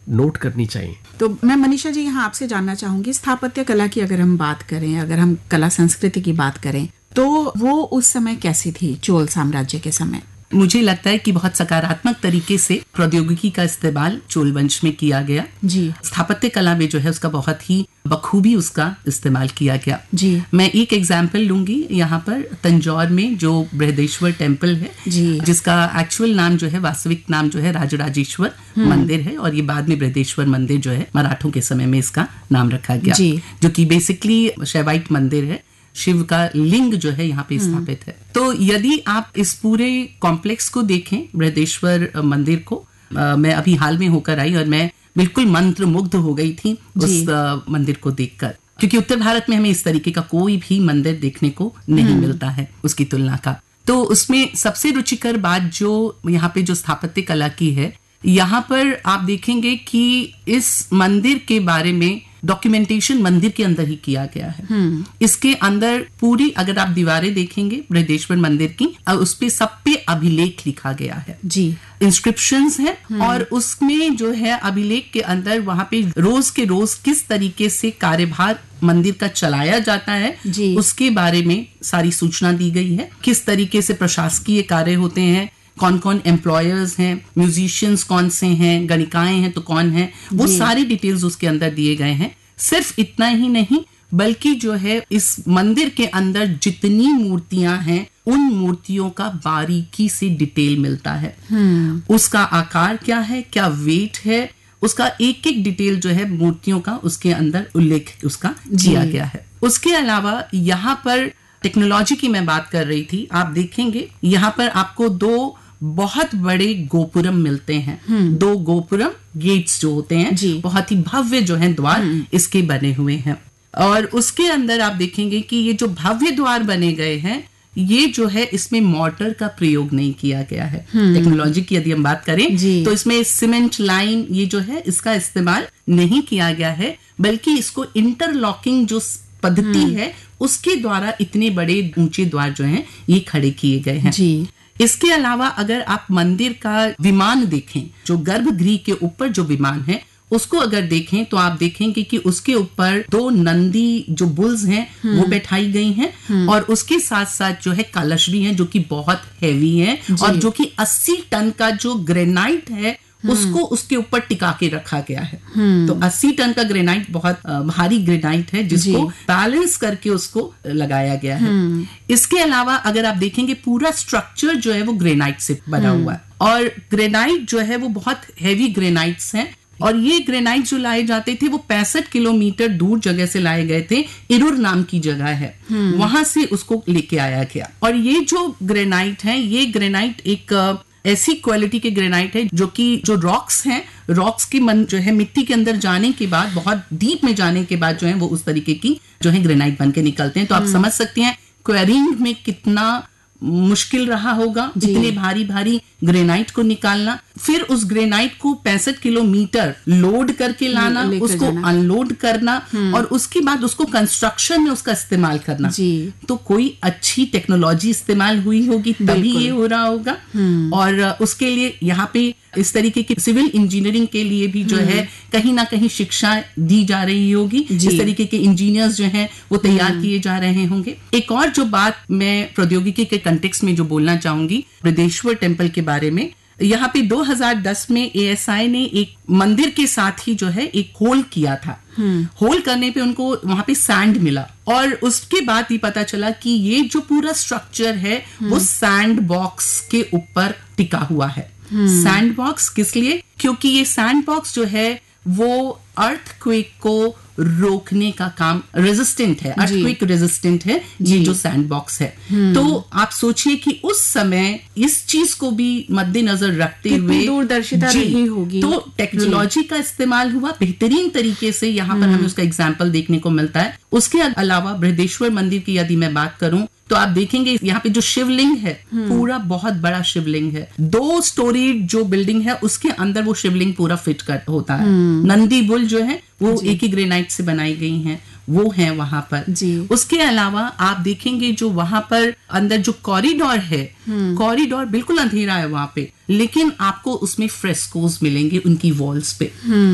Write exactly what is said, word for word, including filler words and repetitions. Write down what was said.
Note करनी चाहिए। तो मैं मनीषा जी यहाँ आपसे जानना चाहूंगी, स्थापत्य कला की अगर हम बात करें, अगर हम कला संस्कृति की बात करें, तो वो उस समय कैसी थी चोल साम्राज्य के समय? मुझे लगता है कि बहुत सकारात्मक तरीके से प्रौद्योगिकी का इस्तेमाल चोल वंश में किया गया जी। स्थापत्य कला में जो है उसका बहुत ही बखूबी उसका इस्तेमाल किया गया जी। मैं एक एग्जाम्पल लूंगी यहाँ पर, तंजौर में जो बृहदेश्वर टेम्पल है जी, जिसका एक्चुअल नाम जो है, वास्तविक नाम जो है राजराजेश्वर मंदिर है, और ये बाद में बृहदेश्वर मंदिर जो है मराठों के समय में इसका नाम रखा गया जी। जो कि बेसिकली शैवाइट मंदिर है, शिव का लिंग जो है यहाँ पे स्थापित है। तो यदि आप इस पूरे कॉम्प्लेक्स को देखें, बृहदेश्वर मंदिर को, आ, मैं अभी हाल में होकर आई और मैं बिल्कुल मंत्र मुग्ध हो गई थी उस आ, मंदिर को देखकर, क्योंकि उत्तर भारत में हमें इस तरीके का कोई भी मंदिर देखने को नहीं मिलता है उसकी तुलना का। तो उसमें सबसे रुचिकर बात जो यहाँ पे जो स्थापत्य कला की है, यहाँ पर आप देखेंगे कि इस मंदिर के बारे में डॉक्यूमेंटेशन मंदिर के अंदर ही किया गया है। इसके अंदर पूरी, अगर आप दीवारें देखेंगे बृहदेश्वर मंदिर की, उस पे सब पे अभिलेख लिखा गया है जी, इंस्क्रिप्शंस है, और उसमें जो है अभिलेख के अंदर वहां पे रोज के रोज किस तरीके से कार्यभार मंदिर का चलाया जाता है जी, उसके बारे में सारी सूचना दी गई है। किस तरीके से प्रशासकीय कार्य होते हैं, कौन कौन एम्प्लॉयर्स हैं, म्यूजिशियंस कौन से हैं, गणिकाएं हैं तो कौन हैं, वो सारी डिटेल्स उसके अंदर दिए गए हैं। सिर्फ इतना ही नहीं, बल्कि जो है इस मंदिर के अंदर जितनी मूर्तियां हैं उन मूर्तियों का बारीकी से डिटेल मिलता है। उसका आकार क्या है, क्या वेट है, उसका एक एक डिटेल जो है मूर्तियों का उसके अंदर उल्लेख उसका किया गया है। उसके अलावा यहाँ पर टेक्नोलॉजी की मैं बात कर रही थी, आप देखेंगे यहाँ पर आपको दो बहुत बड़े गोपुरम मिलते हैं। दो गोपुरम गेट्स जो होते हैं, बहुत ही भव्य जो है द्वार इसके बने हुए हैं, और उसके अंदर आप देखेंगे कि ये जो भव्य द्वार बने गए हैं, ये जो है इसमें मॉर्टर का प्रयोग नहीं किया गया है। टेक्नोलॉजी की यदि हम बात करें तो इसमें सीमेंट लाइन ये जो है इसका इस्तेमाल नहीं किया गया है, बल्कि इसको इंटरलॉकिंग जो पद्धति है उसके द्वारा इतने बड़े ऊंचे द्वार जो हैं ये खड़े किए गए हैं जी। इसके अलावा अगर आप मंदिर का विमान देखें, जो गर्भगृह के ऊपर जो विमान है उसको अगर देखें तो आप देखेंगे कि उसके ऊपर दो नंदी जो बुल्स हैं वो बैठाई गई हैं, और उसके साथ साथ जो है कलश भी है जो कि बहुत हैवी है, और जो कि अस्सी टन का जो ग्रेनाइट है उसको उसके ऊपर टिका के रखा गया है। तो अस्सी टन का ग्रेनाइट बहुत भारी ग्रेनाइट है जिसको बैलेंस करके उसको लगाया गया है। इसके अलावा अगर आप देखेंगे पूरा स्ट्रक्चर जो है वो ग्रेनाइट से बना हुआ है, और ग्रेनाइट जो है वो बहुत हैवी ग्रेनाइट्स हैं, और ये ग्रेनाइट जो लाए जाते थे वो पैंसठ किलोमीटर दूर जगह से लाए गए थे। इरुर नाम की जगह है, वहां से उसको लेके आया गया। और ये जो ग्रेनाइट है, ये ग्रेनाइट एक ऐसी क्वालिटी के ग्रेनाइट है जो कि जो रॉक्स हैं, रॉक्स की मन जो है मिट्टी के अंदर जाने के बाद, बहुत डीप में जाने के बाद जो है वो उस तरीके की जो है ग्रेनाइट बन के निकलते हैं। तो आप समझ सकते हैं क्वेरिंग में कितना मुश्किल रहा होगा इतने भारी भारी ग्रेनाइट को निकालना, फिर उस ग्रेनाइट को पैंसठ किलोमीटर लोड करके लाना, उसको अनलोड करना, और उसके बाद उसको कंस्ट्रक्शन में उसका इस्तेमाल करना जी। तो कोई अच्छी टेक्नोलॉजी इस्तेमाल हुई होगी तभी ये हो रहा होगा। और उसके लिए यहाँ पे इस तरीके की सिविल इंजीनियरिंग के लिए भी जो है कहीं ना कहीं शिक्षा दी जा रही होगी, इस तरीके के इंजीनियर्स जो हैं वो तैयार किए जा रहे होंगे। एक और जो बात मैं प्रौद्योगिकी के कंटेक्स्ट में जो बोलना चाहूंगी बृहदेश्वर टेम्पल के बारे में, यहाँ पे दो हज़ार दस में ए एस आई ने एक मंदिर के साथ ही जो है एक होल किया था। होल करने पे उनको वहां पे सैंड मिला, और उसके बाद ही पता चला कि ये जो पूरा स्ट्रक्चर है वो सैंड बॉक्स के ऊपर टिका हुआ है। सैंड बॉक्स किस लिए? क्योंकि ये सैंड बॉक्स जो है वो अर्थक्वेक को रोकने का काम रेजिस्टेंट है, अर्थक्वेक रेजिस्टेंट है ये जो सैंड बॉक्स है। तो आप सोचिए कि उस समय इस चीज को भी मद्देनजर रखते हुए दूरदर्शिता रही होगी, तो टेक्नोलॉजी का इस्तेमाल हुआ बेहतरीन तरीके से। यहाँ पर हमें उसका एग्जाम्पल देखने को मिलता है। उसके अलावा बृहदेश्वर मंदिर की यदि मैं बात करूं तो आप देखेंगे यहाँ पे जो शिवलिंग है पूरा बहुत बड़ा शिवलिंग है, दो स्टोरी जो बिल्डिंग है उसके अंदर वो शिवलिंग पूरा फिट कर होता है। नंदी बुल जो है वो एक ही ग्रेनाइट से बनाई गई हैं, वो है वहां पर जी। उसके अलावा आप देखेंगे जो वहां पर अंदर जो कॉरिडोर है, कॉरिडोर बिल्कुल अंधेरा है वहां पे, लेकिन आपको उसमें फ्रेस्कोस मिलेंगे उनकी वॉल्स पे।